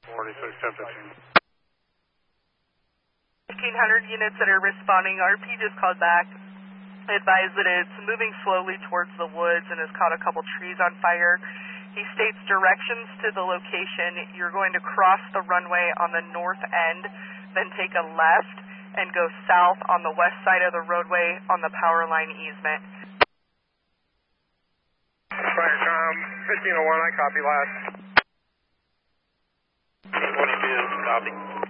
46, 1500 units that are responding. RP just called back. Advised that it's moving slowly towards the woods and has caught a couple trees on fire. He states directions to the location. You're going to cross the runway on the north end, then take a left and go south on the west side of the roadway on the power line easement. Fire com 1501, I copy last. 22, copy.